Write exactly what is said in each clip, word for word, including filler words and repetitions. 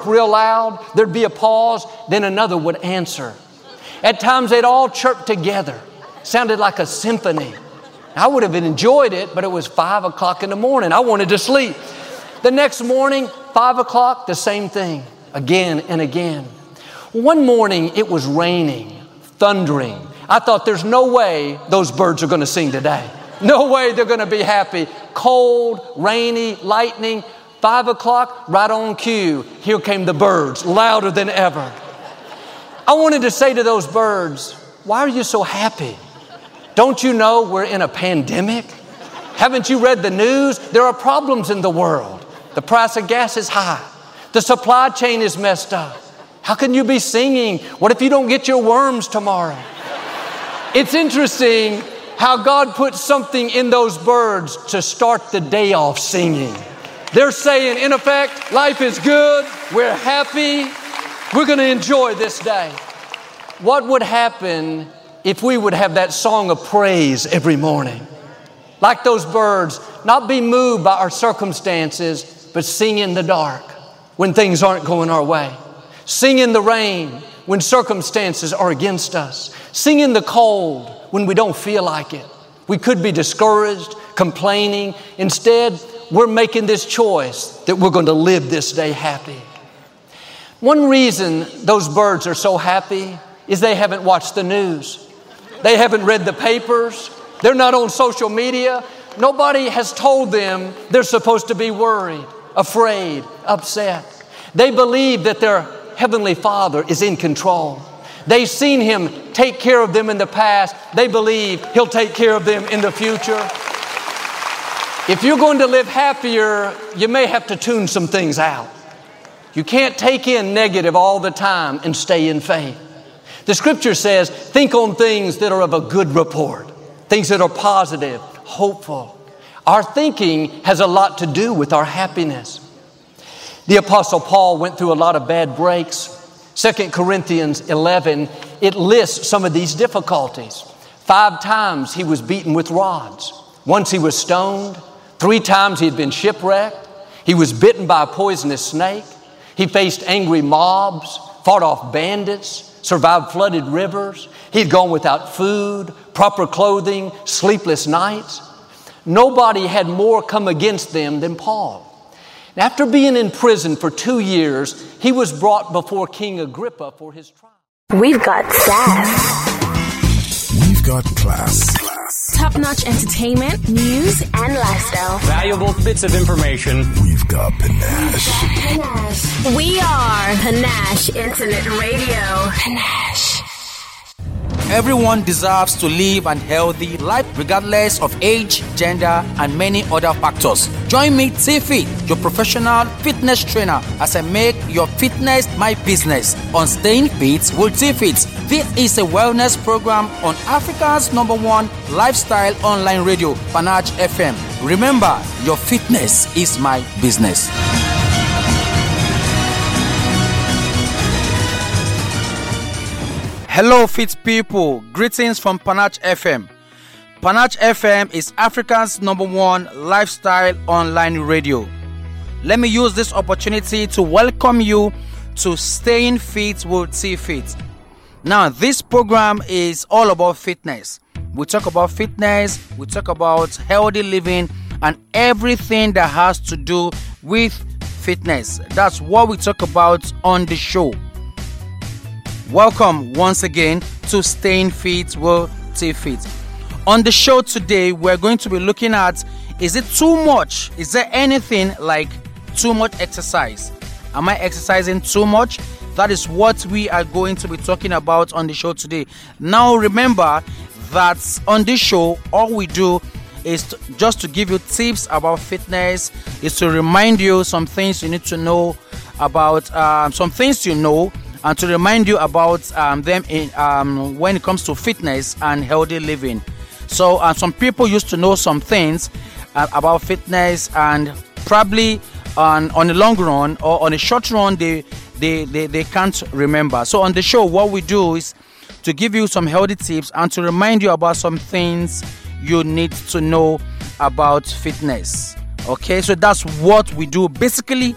chirp real loud. There'd be a pause. Then another would answer. At times, they'd all chirp together. Sounded like a symphony. I would have enjoyed it, but it was five o'clock in the morning. I wanted to sleep. The next morning, five o'clock, the same thing. Again and again. One morning, it was raining, thundering. I thought, there's no way those birds are going to sing today. No way they're going to be happy. Cold, rainy, lightning. Five o'clock, right on cue. Here came the birds, louder than ever. I wanted to say to those birds, why are you so happy? Don't you know we're in a pandemic? Haven't you read the news? There are problems in the world. The price of gas is high. The supply chain is messed up. How can you be singing? What if you don't get your worms tomorrow? It's interesting how God put something in those birds to start the day off singing. They're saying, in effect, life is good. We're happy. We're going to enjoy this day. What would happen if we would have that song of praise every morning? Like those birds, not be moved by our circumstances, but sing in the dark when things aren't going our way. Sing in the rain when circumstances are against us. Sing in the cold when we don't feel like it. We could be discouraged, complaining. Instead, we're making this choice that we're going to live this day happy. One reason those birds are so happy is they haven't watched the news. They haven't read the papers. They're not on social media. Nobody has told them they're supposed to be worried, afraid, upset. They believe that their Heavenly Father is in control. They've seen Him take care of them in the past. They believe He'll take care of them in the future. If you're going to live happier, you may have to tune some things out. You can't take in negative all the time and stay in faith. The Scripture says, think on things that are of a good report, things that are positive, hopeful. Our thinking has a lot to do with our happiness. The Apostle Paul went through a lot of bad breaks. Second Corinthians eleven, it lists some of these difficulties. Five times he was beaten with rods. Once he was stoned. Three times he had been shipwrecked. He was bitten by a poisonous snake. He faced angry mobs, fought off bandits, survived flooded rivers. He'd gone without food, proper clothing, sleepless nights. Nobody had more come against them than Paul. After being in prison for two years, he was brought before King Agrippa for his trial. We've got sass. We've got class. Top-notch entertainment, news, and lifestyle. Valuable bits of information. We've got panache. Panache. We are Panache Internet Radio. Panache. Everyone deserves to live an healthy life regardless of age, gender, and many other factors. Join me, T-Fit, your professional fitness trainer, as I make your fitness my business on Staying Fit with T-Fit. This is a wellness program on Africa's number one lifestyle online radio, Panache F M. Remember, your fitness is my business. Hello fit people, greetings from Panache F M. Panache F M is Africa's number one lifestyle online radio. Let me use this opportunity to welcome you to Staying Fit with T-Fit. Now, this program is all about fitness. We talk about fitness, we talk about healthy living, and everything that has to do with fitness. That's what we talk about on the show. Welcome once again to Staying Fit with T-Fit. On the show today, we're going to be looking at, is it too much? Is there anything like too much exercise? Am I exercising too much? That is what we are going to be talking about on the show today. Now remember that on this show, all we do is to, just to give you tips about fitness, is to remind you some things you need to know about, um, some things you know, and to remind you about um, them in, um, when it comes to fitness and healthy living. So uh, some people used to know some things uh, about fitness, and probably on, on the long run or on a short run, they, they, they, they can't remember. So on the show, what we do is to give you some healthy tips and to remind you about some things you need to know about fitness. Okay, so that's what we do basically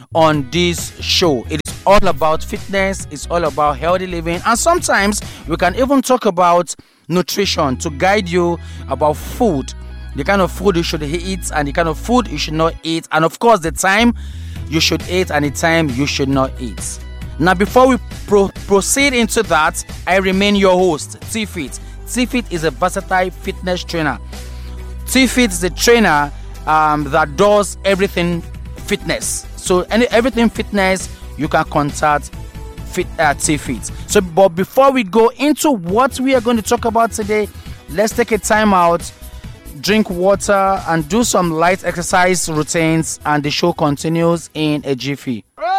on this show. It is all about fitness, it's all about healthy living, and sometimes we can even talk about nutrition to guide you about food, the kind of food you should eat and the kind of food you should not eat, and of course the time you should eat and the time you should not eat. Now, before we pro- proceed into that, I remain your host, T-Fit. T-Fit is a versatile fitness trainer. T-Fit is a trainer um, that does everything fitness. So any everything fitness, you can contact Fit, uh, T-Fit. So, but before we go into what we are going to talk about today, let's take a time out, drink water, and do some light exercise routines, and the show continues in a jiffy.